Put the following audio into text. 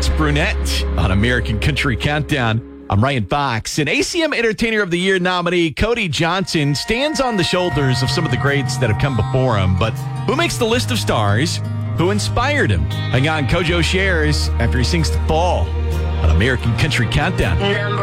Brunette on American Country Countdown. I'm Ryan Fox, and ACM Entertainer of the Year nominee Cody Johnson stands on the shoulders of some of the greats that have come before him. But who makes the list of stars? Who inspired him? Hang on, Kojo shares after he sings The Fall on American Country Countdown.